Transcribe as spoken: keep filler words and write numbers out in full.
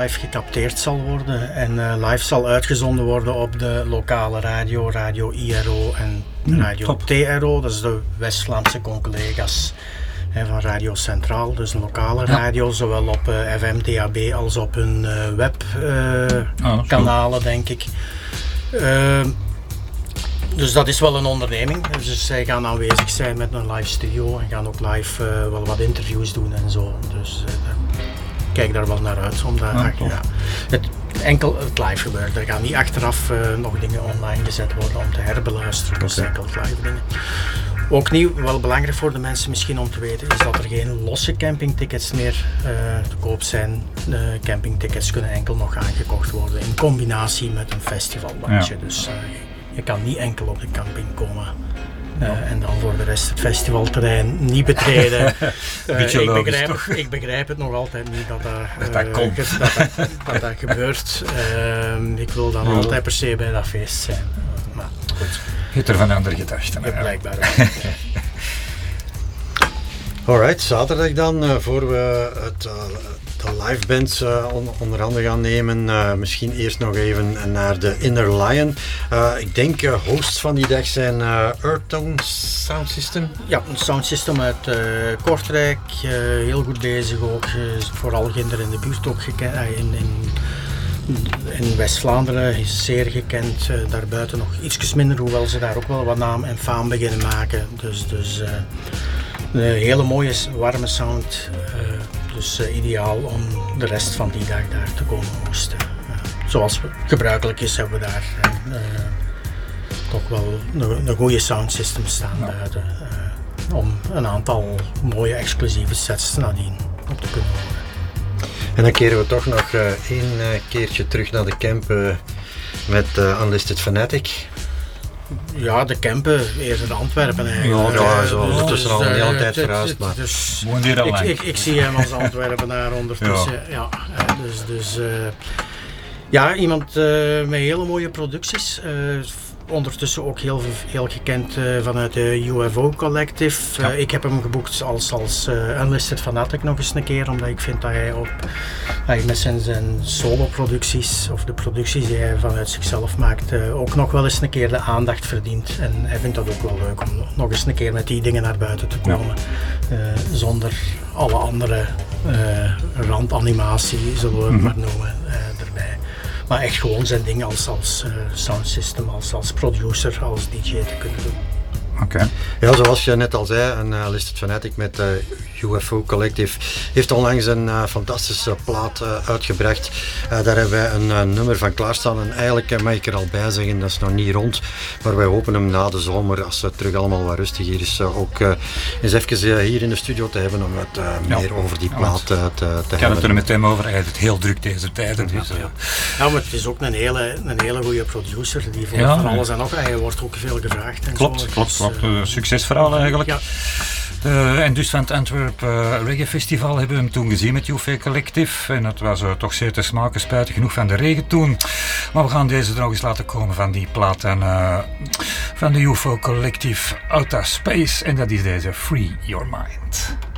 live gecapteerd zal worden en uh, live zal uitgezonden worden op de lokale radio, Radio I R O en Radio mm, T R O. Dat is de West-Vlaamse collega's hè, van Radio Centraal, dus een lokale radio, ja. Zowel op uh, F M, D A B als op hun uh, webkanalen, uh, oh, denk ik. Uh, Dus dat is wel een onderneming. Dus zij gaan aanwezig zijn met een live studio en gaan ook live uh, wel wat interviews doen en zo. Dus uh, kijk daar wel naar uit. Omdat, ja, ach, ja, het, enkel het live gebeurt. Er gaan niet achteraf uh, nog dingen online gezet worden om te herbeluisteren. Dus okay. Enkel live dingen. Ook nieuw, wel belangrijk voor de mensen misschien om te weten, is dat er geen losse campingtickets meer uh, te koop zijn. De campingtickets kunnen enkel nog aangekocht worden in combinatie met een festivalbandje. Ja. Dus, uh, je kan niet enkel op de camping komen uh, ja. En dan voor de rest het festivalterrein niet betreden. Uh, ik, begrijp, ik begrijp het nog altijd niet dat dat, uh, dat, dat, ge, dat, dat, dat, dat gebeurt. Uh, ik wil dan ja. altijd per se bij dat feest zijn. Uh, maar goed. Je hebt er van andere gedachten. Ja, blijkbaar wel. Alright, zaterdag dan, uh, voor we het, uh, de live bands uh, on, onder handen gaan nemen. Uh, misschien eerst nog even naar de Inner Lion. Uh, ik denk uh, hosts van die dag zijn uh, Earthtone Sound System. Ja, een sound system uit uh, Kortrijk. Uh, heel goed bezig ook. Uh, vooral ginder in de buurt ook gekend. Uh, in, in, in West-Vlaanderen is zeer gekend. Uh, daarbuiten nog iets minder, hoewel ze daar ook wel wat naam en faam beginnen maken. Dus... dus uh, een hele mooie warme sound, uh, dus uh, ideaal om de rest van die dag daar te komen hosten. Uh, zoals gebruikelijk is, hebben we daar uh, toch wel een, een goede sound system staan ja. buiten. Uh, om een aantal mooie exclusieve sets nadien op te kunnen horen. En dan keren we toch nog uh, één uh, keertje terug naar de camp uh, met uh, Unlisted Fanatic. Ja, de Kempen, eerder Antwerpen eigenlijk. Ja, ja, zo ondertussen dus, al een hele tijd verhuisd, maar... Dus, ik, ik, ik zie hem als Antwerpenaar ondertussen, ja. ja dus, dus, uh, ja, iemand uh, met hele mooie producties. Uh, ondertussen ook heel, heel gekend uh, vanuit de U F O Collective. Uh, ja. Ik heb hem geboekt als, als uh, Unlisted Fanatic nog eens een keer, omdat ik vind dat hij op, uh, met zijn, zijn solo-producties, of de producties die hij vanuit zichzelf maakt, uh, ook nog wel eens een keer de aandacht verdient. En hij vindt dat ook wel leuk om nog eens een keer met die dingen naar buiten te komen. Ja. Uh, zonder alle andere uh, randanimatie, zullen we het mm-hmm. maar noemen, uh, erbij. Maar echt gewoon zijn dingen als, als uh, sound system, als, als producer, als D J te kunnen doen. Oké. Okay. Ja, zoals je net al zei, een uh, Unlisted Fanatic met uh, U F O Collective heeft onlangs een uh, fantastische plaat uh, uitgebracht. Uh, daar hebben wij een uh, nummer van klaarstaan en eigenlijk uh, mag ik er al bij zeggen, dat is nog niet rond, maar wij hopen hem na de zomer, als het terug allemaal wat rustig hier is, uh, ook uh, eens even uh, hier in de studio te hebben om het uh, ja. meer over die plaat uh, te, te hebben. Ik kan het er met hem over, hij heeft het heel druk deze tijden. Dus, ja, ja. ja, maar het is ook een hele, een hele goede producer, die voor ja, van alles en nog, hij wordt ook veel gevraagd. En klopt, zo. klopt, dus, klopt. Uh, succesverhaal eigenlijk. Ja. Uh, en dus van het Antwerp uh, Reggae Festival hebben we hem toen gezien met U F O Collective. En het was uh, toch zeer te smaken, spijtig genoeg van de regen toen. Maar we gaan deze er nog eens laten komen van die plaat en, uh, van de U F O Collective Outer Space. En dat is deze Free Your Mind.